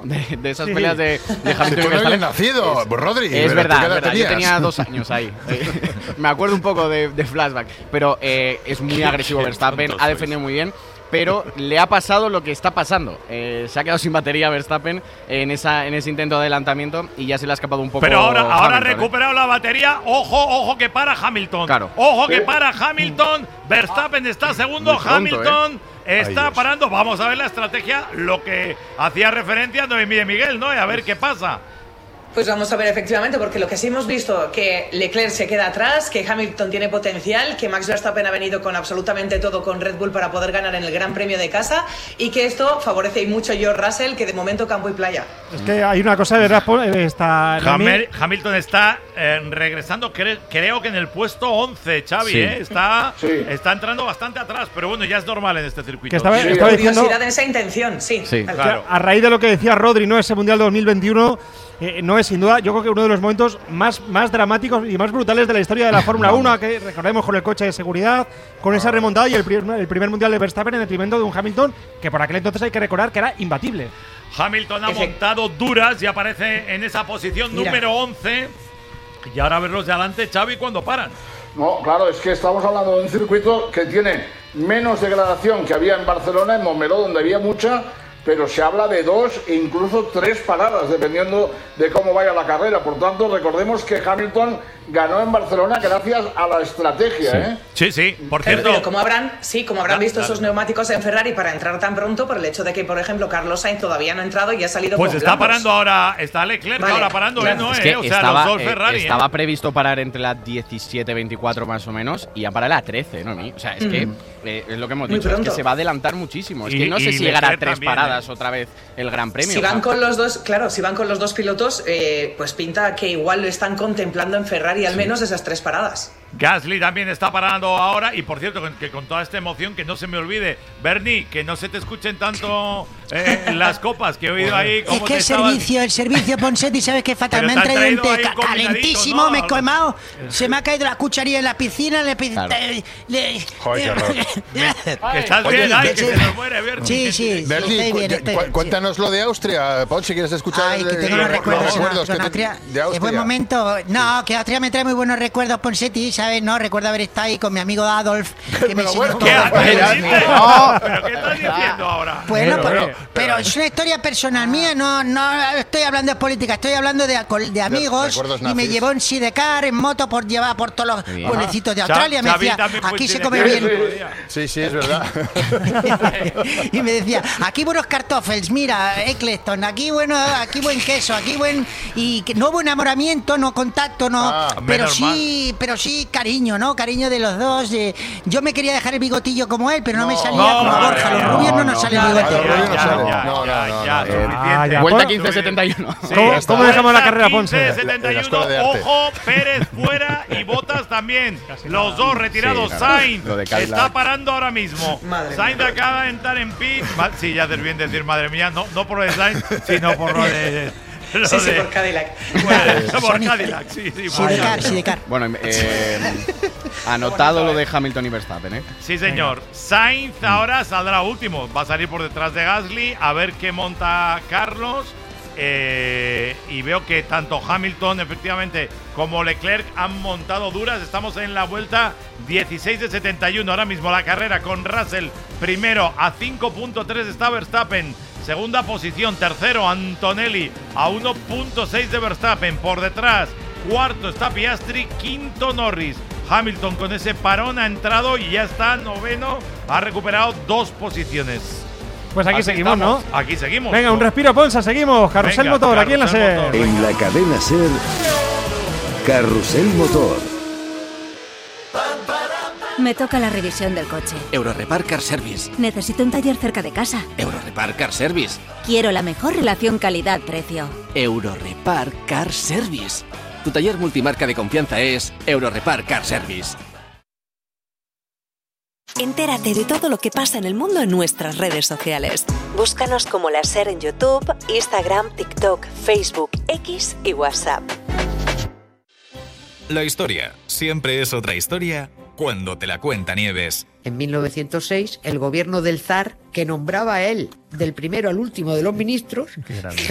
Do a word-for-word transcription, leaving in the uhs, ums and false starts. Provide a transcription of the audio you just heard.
¿no? De, de esas Sí. peleas de, de Hamilton. Si tú no habías nacido, Rodri. Es pero verdad, ¿tú qué es edad verdad. Yo tenías? tenía dos años ahí. Me acuerdo un poco de, de flashback. Pero eh, es muy agresivo Verstappen, ha defendido muy bien. Pero le ha pasado lo que está pasando. Eh, se ha quedado sin batería Verstappen en, esa, en ese intento de adelantamiento y ya se le ha escapado un poco. Pero ahora, ahora ha Hamilton, recuperado ¿eh? la batería. Ojo, ojo que para Hamilton. Claro. Ojo que para Hamilton. Verstappen está segundo. Muy pronto, Hamilton ¿eh? está Ay, parando. Vamos a ver la estrategia. Lo que hacía referencia a Noemí Miguel, ¿no? Y a ver qué pasa. Pues vamos a ver efectivamente, porque lo que sí hemos visto, que Leclerc se queda atrás, que Hamilton tiene potencial, que Max Verstappen ha venido con absolutamente todo con Red Bull para poder ganar en el Gran Premio de casa y que esto favorece y mucho a George Russell, que de momento campo y playa. Es que hay una cosa de verdad, Paul, eh, está Hamel- Hamilton está eh, regresando, cre- creo que en el puesto once, Xavi, Sí. ¿eh? Está, Sí. está entrando bastante atrás, pero bueno, ya es normal en este circuito. que estaba, Sí, estaba diciendo Curiosidad en esa intención, sí. Sí, tal claro. cual. a raíz de lo que decía Rodri, no ese Mundial dos mil veintiuno. Eh, no es sin duda, yo creo que uno de los momentos más, más dramáticos y más brutales de la historia de la Fórmula uno, que recordemos con el coche de seguridad, con esa remontada y el primer, el primer Mundial de Verstappen en detrimento de un Hamilton que por aquel entonces hay que recordar que era imbatible. Hamilton ha Efe- montado duras y aparece en esa posición Mira. número once. Y ahora verlos de adelante, Xavi, cuando paran. No, claro, es que estamos hablando de un circuito que tiene menos degradación que había en Barcelona, en Montmeló, donde había mucha, pero se habla de dos e incluso tres paradas, dependiendo de cómo vaya la carrera. Por tanto, recordemos que Hamilton ganó en Barcelona gracias a la estrategia, ¿eh? Sí, sí, por Claro, cierto. pero como habrán, sí, como habrán Da- visto dale. esos neumáticos en Ferrari para entrar tan pronto, por el hecho de que, por ejemplo, Carlos Sainz todavía no ha entrado y ha salido Pues con está blancos. parando ahora, está Leclerc Vale, ahora parando, claro. ¿eh? ¿No? Es eh? que O sea, estaba, los dos eh, Ferrari. ¿eh? estaba previsto parar entre las diecisiete veinticuatro más o menos y ha parado a la trece, ¿no? O sea, es que eh, es lo que hemos Muy dicho, es que pronto. se va a adelantar muchísimo. Es Y- que no sé y si llegará a Leclerc tres también, paradas ¿eh? otra vez el Gran Premio. Si o sea, van con los dos, claro, si van con los dos pilotos, eh, pues pinta que igual lo están contemplando en Ferrari al menos esas tres paradas. Gasly también está parando ahora. Y por cierto, que, que con toda esta emoción, que no se me olvide, Bernie, que no se te escuchen tanto eh, las copas, que he oído ahí. Es cómo que te el estabas- servicio, el servicio Ponseti, ¿sabes qué fatal? Pero Me te han han traído un traído té ahí ca- un combinadito, calentísimo, ¿no? me he quemado, se me ha caído la cucharilla en la piscina, le, pi- Claro. te- le- Joder, qué horror. Que estás Oye, bien, ay, sí. que se nos muere, Bernie. Sí, sí, Bernie, estoy cu- bien, cu- estoy cu- bien, sí. cuéntanos lo de Austria, Paul, si quieres escuchar. Ay, que eh, tengo unos los recuerdos, recuerdos don- que don te- Austria. de Es Austria. buen momento. No, que Austria me trae muy buenos recuerdos, Ponseti, ¿sabes? No, recuerdo haber estado ahí con mi amigo Adolf, que me Pero enseñó bueno, todo. ¿Qué Bueno, haces? ya, dices? no. ¿Pero qué estás diciendo ahora? Bueno, Pero, pero, eh, pero es una historia personal mía, no, no estoy hablando de política, estoy hablando de, alcohol- de amigos recuerdos y me nazis. llevó en sidecar, en moto, por llevar por todos los bien. pueblecitos de Cha- Australia. Me Xavi decía, también fue aquí en se Chile. come Sí, bien. Sí, sí, es verdad. Y me decía, aquí buenos kartoffels, mira, Eccleston, aquí bueno, aquí buen queso, aquí buen y que no hubo enamoramiento, no contacto, no, Ah, pero menos sí, pero sí cariño, ¿no? Cariño de los dos. eh, yo me quería dejar el bigotillo como él, pero no, me salía no, como no, Borja, no, los no, rubios no, no, nos sale no, el no, bigote. no, no, ya, sale. ya, No, ya, no, ya, no, no. suficiente. Ah, ya. Vuelta Bueno, quince setenta y uno. Sí, ¿Cómo- ya está. cómo dejamos la carrera, quince, Ponce? setenta y En la uno, escuela de arte. ojo, Pérez fuera y Botas también. Los dos retirados. Sí, claro. Sainz Lo de Cadillac. está parando ahora mismo. Madre Sainz mía. acaba de entrar en pit. Ma- Sí, ya haces bien decir madre mía. No, no por lo de Sainz, sino por lo de. Lo Sí, sí, de- por Cadillac. Bueno, por Sony. Cadillac, sí, sí. Sidecar, vaya. Sidecar. Bueno, eh, anotado lo de Hamilton y Verstappen, ¿eh? Sí, señor. Sainz ahora saldrá último. Va a salir por detrás de Gasly. A ver qué monta Carlos. Eh, y veo que tanto Hamilton, efectivamente, como Leclerc han montado duras. Estamos en la vuelta dieciséis de setenta y uno. Ahora mismo la carrera con Russell. Primero a cinco punto tres está Verstappen. Segunda posición. Tercero Antonelli a uno punto seis de Verstappen. Por detrás. Cuarto está Piastri. Quinto Norris. Hamilton con ese parón ha entrado y ya está noveno. Ha recuperado dos posiciones. Pues aquí Así seguimos, estamos. ¿no? Aquí seguimos. Venga, un respiro, Ponsa, seguimos. Carrusel Venga, Motor, aquí en la Carrusel SER. Motor. En la cadena SER, Carrusel Motor. Me toca la revisión del coche. Eurorepar Car Service. Necesito un taller cerca de casa. Eurorepar Car Service. Quiero la mejor relación calidad-precio. Eurorepar Car Service. Tu taller multimarca de confianza es Eurorepar Car Service. Entérate de todo lo que pasa en el mundo en nuestras redes sociales. Búscanos como La SER en YouTube, Instagram, TikTok, Facebook, X y WhatsApp. La historia siempre es otra historia cuando te la cuenta Nieves. En mil novecientos seis, el gobierno del zar, que nombraba a él del primero al último de los ministros,